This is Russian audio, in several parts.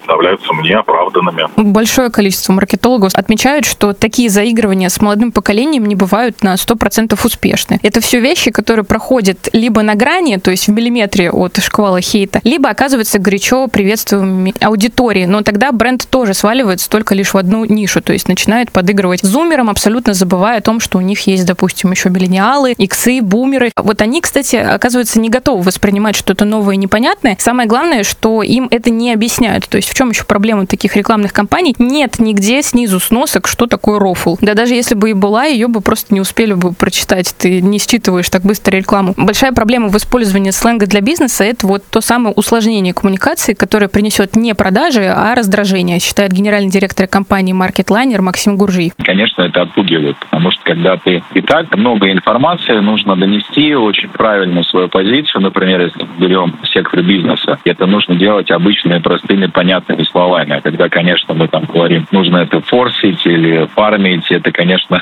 представляются мне оправданными. Большое количество маркетологов отмечают, что такие заигрывания с молодым поколением не бывают на 100% успешны. Это все вещи, которые проходят либо на грани, то есть в миллиметре от шквала хейта, либо оказываются горячо приветствуемыми аудиторией. Но тогда бренд тоже сваливается только лишь в одну нишу, то есть начинает подыгрывать зумерам, абсолютно забывая о том, что у них есть, допустим, еще миллениалы, иксы, бумеры. Вот они, кстати, оказывается, не готовы воспринимать что-то новое и непонятное. Самое главное, что им это не объясняют. То есть в чем еще проблема таких рекламных кампаний? Нет нигде снизу сносок, что такое рофл. Да даже если бы и была, ее бы просто не успели бы прочитать. Ты не считываешь так быстро рекламу. Большая проблема в использовании сленга для бизнеса — это вот то самое усложнение коммуникации, которое принесет не продажи, а раздражение, считает генеральный директор компании MarketLiner Максим Гуржиев. Конечно, это отпугивает, потому что когда ты и так много информации, нужно донести очень правильно свою позицию. Например, если берем сектор бизнеса, это нужно делать обычными, простыми, понятными словами. А когда, конечно, мы там говорим, нужно это форсить или фармить, это, конечно,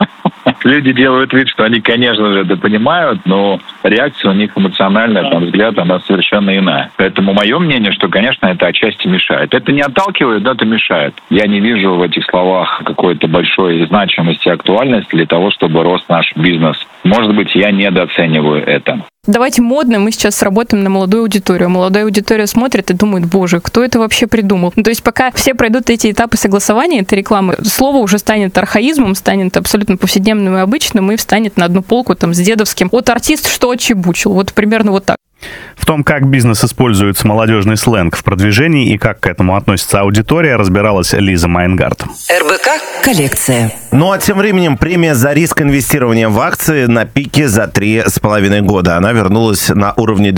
люди делают вид, что они, конечно же, это понимают, но реакция у них эмоциональная, на взгляд, она совершенно иная. Поэтому мое мнение, что, конечно, это отчасти мешает. Это не отталкивает, но это мешает. Я не вижу в этих словах какой-то большой значимости и актуальности для того, чтобы рос наш бизнес. Может быть, я недооцениваю это. Давайте модно, мы сейчас сработаем на молодую аудиторию. Молодая аудитория смотрит и думает: боже, кто это вообще придумал? То есть пока все пройдут эти этапы согласования этой рекламы, слово уже станет архаизмом, станет абсолютно повседневным и обычным, и встанет на одну полку там с дедовским. Вот артист что отчебучил, вот примерно вот так. В том, как бизнес использует молодежный сленг в продвижении и как к этому относится аудитория, разбиралась Лиза Майнгард. РБК коллекция. Ну а тем временем премия за риск инвестирования в акции на пике за 3,5 года. Она вернулась на уровне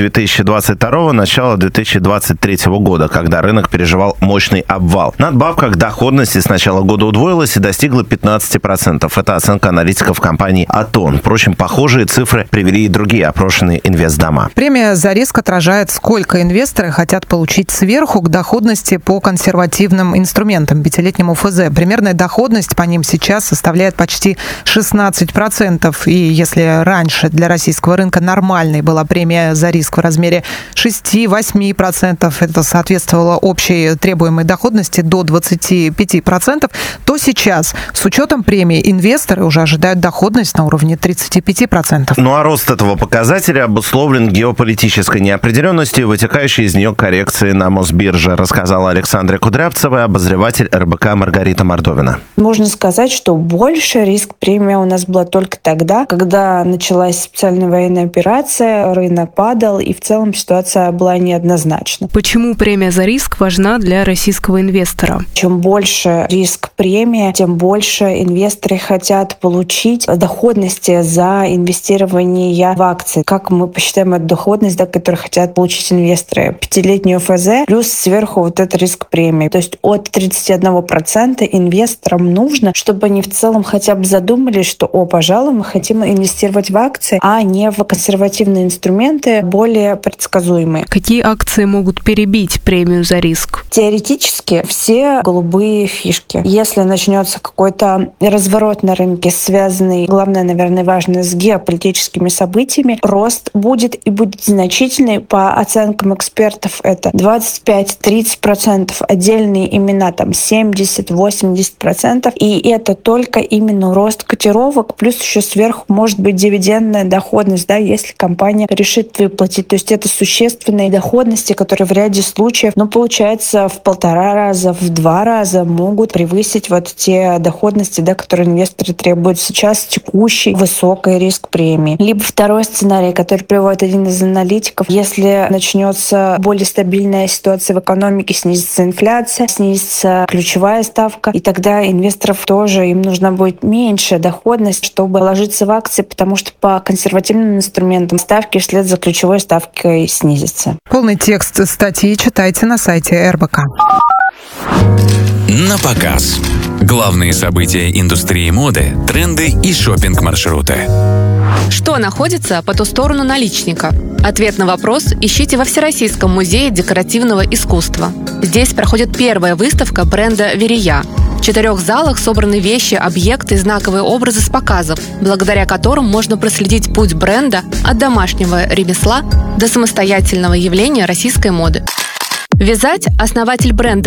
2022 начала 2023 года, когда рынок переживал мощный обвал. Надбавка к доходности с начала года удвоилась и достигла 15%. Это оценка аналитиков компании Атон. Впрочем, похожие цифры привели и другие опрошенные инвестдома. Премия за риск отражает, сколько инвесторы хотят получить сверху к доходности по консервативным инструментам, пятилетнему ФЗ. Примерная доходность по ним сейчас составляет почти 16%. И если раньше для российского рынка нормальной была премия за риск в размере 6-8%, это соответствовало общей требуемой доходности до 25%, то сейчас с учетом премии инвесторы уже ожидают доходность на уровне 35%. Ну а рост этого показателя обусловлен геополитической неопределенностью и вытекающей из нее коррекции на Мосбирже, рассказала Александра Кудрявцева, обозреватель РБК Маргарита Мордовина. Можно сказать, что больше риск премия у нас была только тогда, когда началась специальная военная операция, рынок падал, и в целом ситуация была неоднозначна. Почему премия за риск важна для российского инвестора? Чем больше риск премии, тем больше инвесторы хотят получить доходности за инвестирование в акции. Как мы посчитаем эту доходность, которую хотят получить инвесторы? Пятилетнюю ФЗ плюс сверху вот этот риск премии. То есть от 31% инвесторам нужно, чтобы они в целом хотя бы задумались, что, пожалуй, мы хотим инвестировать в акции, а не в консервативные инструменты, более предсказуемые. Какие акции могут перебить премию за риск? Теоретически все голубые фишки. Если начнется какой-то разворот на рынке, связанный, главное, наверное, важно, с геополитическими событиями, рост будет и будет значительный. По оценкам экспертов это 25-30%, отдельные имена там 70-80%. И это только именно рост котировок, плюс еще сверху может быть дивидендная доходность, если компания решит выплатить. То есть это существенные доходности, которые в ряде случаев, получается, в 1,5 раза, в 2 раза могут превысить вот те доходности, которые инвесторы требуют сейчас, текущий высокий риск премии. Либо второй сценарий, который приводит один из аналитиков, если начнется более стабильная ситуация в экономике, снизится инфляция, снизится ключевая ставка, и тогда инвесторов тоже им нужна будет меньшая доходность, чтобы вложиться в акции, потому что по консервативным инструментам ставки вслед за ключевой ставкой снизятся. Полный текст статьи читайте на сайте РБК. На показ. Главные события индустрии моды, тренды и шопинг-маршруты. Что находится по ту сторону наличника? Ответ на вопрос ищите во Всероссийском музее декоративного искусства. Здесь проходит первая выставка бренда «Верия». В 4 залах собраны вещи, объекты и знаковые образы с показов, благодаря которым можно проследить путь бренда от домашнего ремесла до самостоятельного явления российской моды. Вязать основатель бренда